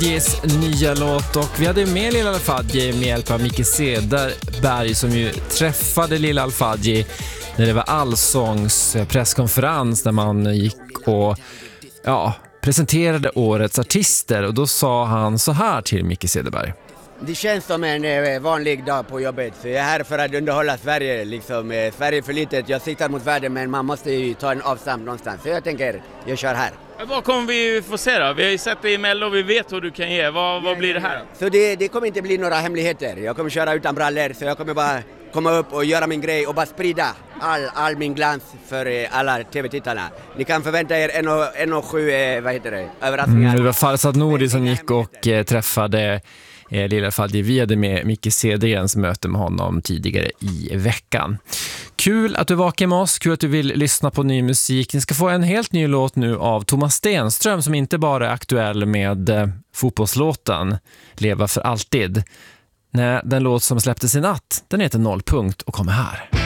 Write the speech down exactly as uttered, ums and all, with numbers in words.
Fadjis nya låt, och vi hade med Lilla Al-Fadji med hjälp av Micke Cederberg som ju träffade Lilla Al-Fadji när det var Allsångs presskonferens där man gick och ja, presenterade årets artister, och då sa han så här till Micke Cederberg. Det känns som en vanlig dag på jobbet. Jag är här för att underhålla Sverige. Liksom. Sverige är för litet. Jag siktar mot världen, men man måste ju ta en avstamp någonstans. Så jag tänker, jag kör här. Vad kommer vi få se då? Vi har ju sett dig i Mello och vi vet vad du kan ge. Vad, vad blir det här? Så det, det kommer inte bli några hemligheter. Jag kommer köra utan brallor, så jag kommer bara komma upp och göra min grej och bara sprida all, all min glans för alla tv-tittarna. Ni kan förvänta er en och, en och sju, vad heter det, överraskningar. Mm, det var Farsad Nouri som gick och eh, träffade eh, Lilla Al-Fadji. Vi hade med Micke Cedergrens möte med honom tidigare i veckan. Kul att du vakar med oss, kul att du vill lyssna på ny musik. Ni ska få en helt ny låt nu av Thomas Stenström som inte bara är aktuell med eh, fotbollslåten Leva för alltid. Nej, den låt som släpptes i natt, den heter Nollpunkt och kommer här.